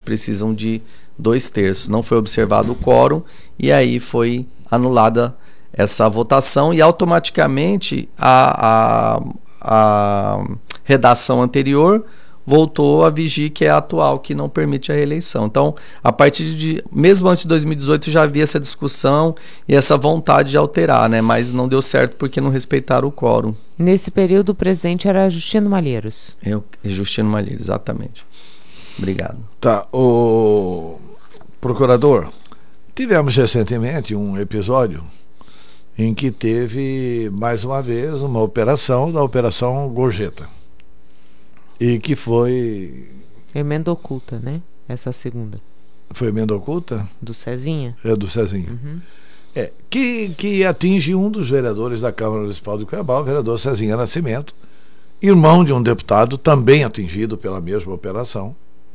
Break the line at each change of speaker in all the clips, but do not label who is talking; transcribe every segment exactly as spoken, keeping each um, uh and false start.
precisam de dois terços. Não foi observado o quórum e aí foi anulada essa votação e automaticamente a, a, a redação anterior voltou a vigir, que é a atual, que não permite a reeleição. Então, a partir de, mesmo antes de dois mil e dezoito, já havia essa discussão e essa vontade de alterar, né? Mas não deu certo porque não respeitaram o quórum.
Nesse período, o presidente era Justino Malheiros.
Eu, Justino Malheiros, exatamente. Obrigado.
Tá, o procurador, tivemos recentemente um episódio em que teve, mais uma vez, uma operação da Operação Gorjeta. E que foi...
Emenda oculta, né? Essa segunda.
Foi emenda oculta?
Do Cezinha?
É, do Cezinha.
Uhum.
É, que, que atinge um dos vereadores da Câmara Municipal de Cuiabá, o vereador Cezinha Nascimento, irmão de um deputado também atingido pela mesma operação.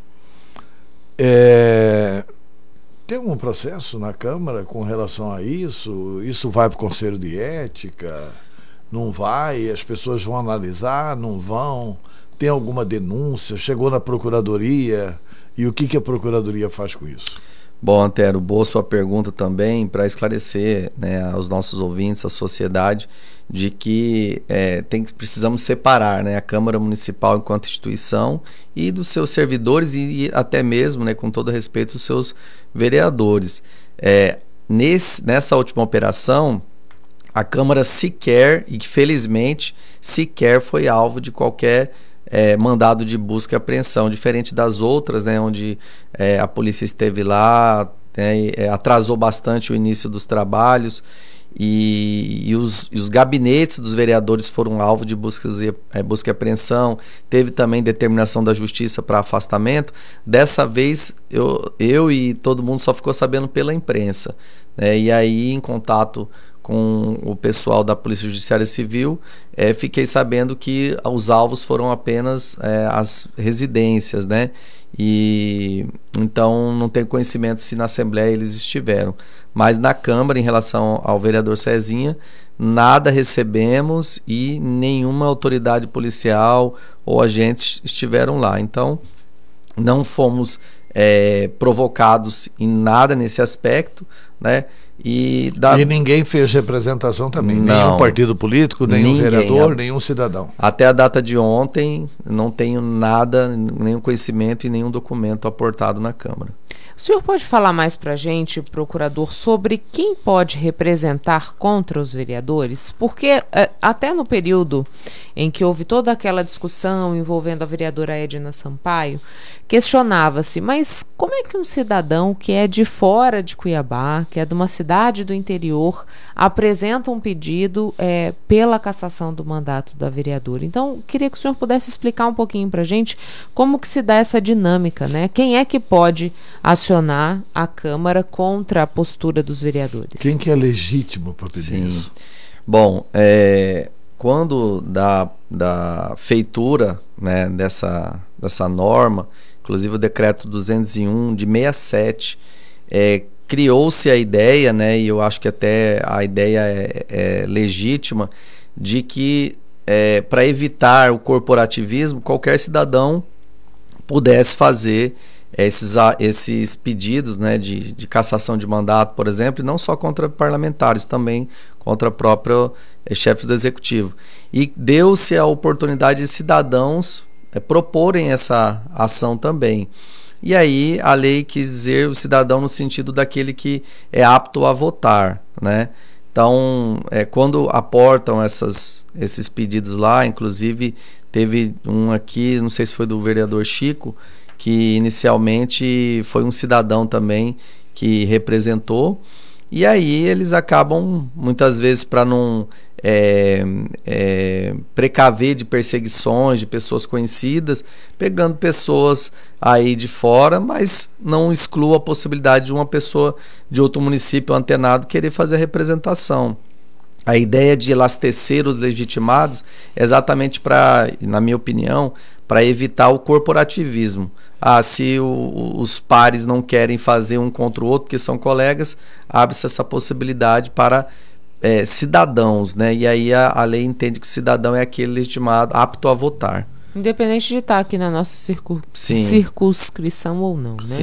É, tem um processo na Câmara com relação a isso? Isso vai para o Conselho de Ética? Não vai? As pessoas vão analisar? Não vão? Tem alguma denúncia? Chegou na Procuradoria? E o que, que a Procuradoria faz com isso?
Bom, Antero, boa sua pergunta também, para esclarecer, né, aos nossos ouvintes, à sociedade, de que é, tem, precisamos separar, né, a Câmara Municipal enquanto instituição e dos seus servidores e, e até mesmo, né, com todo respeito, dos seus vereadores. É, nesse, nessa última operação, a Câmara sequer, e felizmente, sequer foi alvo de qualquer É, mandado de busca e apreensão, diferente das outras, né, onde é, a polícia esteve lá, né, e, é, atrasou bastante o início dos trabalhos e, e, os, e os gabinetes dos vereadores foram alvo de buscas e, é, busca e apreensão. Teve também determinação da justiça para afastamento. Dessa vez eu, eu e todo mundo só ficou sabendo pela imprensa, né, e aí em contato com o pessoal da Polícia Judiciária Civil, é, fiquei sabendo que os alvos foram apenas é, as residências, né? E então não tenho conhecimento se na Assembleia eles estiveram. Mas na Câmara, em relação ao vereador Cezinha, nada recebemos e nenhuma autoridade policial ou agentes estiveram lá. Então, não fomos é, provocados em nada nesse aspecto, né? E, da...
e ninguém fez representação também,
não,
nenhum partido político, nenhum
ninguém,
vereador,
a...
nenhum cidadão.
Até a data de ontem, não tenho nada, nenhum conhecimento e nenhum documento aportado na Câmara.
O senhor pode falar mais para a gente, procurador, sobre quem pode representar contra os vereadores? Porque é, até no período em que houve toda aquela discussão envolvendo a vereadora Edna Sampaio, questionava-se, mas como é que um cidadão que é de fora de Cuiabá, que é de uma cidade do interior, apresenta um pedido é, pela cassação do mandato da vereadora? Então, queria que o senhor pudesse explicar um pouquinho para a gente como que se dá essa dinâmica, né? Quem é que pode acionar a Câmara contra a postura dos vereadores?
Quem que é legítimo para pedir
Sim.
isso?
Bom, é, quando da, da feitura, né, dessa, dessa norma, inclusive o decreto duzentos e um de sessenta e sete, é, criou-se a ideia, né, e eu acho que até a ideia é, é legítima, de que é, para evitar o corporativismo, qualquer cidadão pudesse fazer esses, esses pedidos, né, de, de cassação de mandato, por exemplo, e não só contra parlamentares, também contra próprio é, chefes do executivo. E deu-se a oportunidade de cidadãos é, proporem essa ação também. E aí a lei quis dizer o cidadão no sentido daquele que é apto a votar, né? Então, é, quando aportam essas, esses pedidos lá, inclusive teve um aqui, não sei se foi do vereador Chico, que inicialmente foi um cidadão também que representou, e aí eles acabam, muitas vezes, para não é, é, precaver de perseguições de pessoas conhecidas, pegando pessoas aí de fora, mas não exclua a possibilidade de uma pessoa de outro município antenado querer fazer a representação. A ideia de elastecer os legitimados é exatamente para, na minha opinião, para evitar o corporativismo. Ah, se o, os pares não querem fazer um contra o outro, porque são colegas, abre-se essa possibilidade para é, cidadãos, né? E aí a, a lei entende que o cidadão é aquele legitimado apto a votar.
Independente de estar aqui na nossa circu...
Sim.
circunscrição ou não, né?
Sim.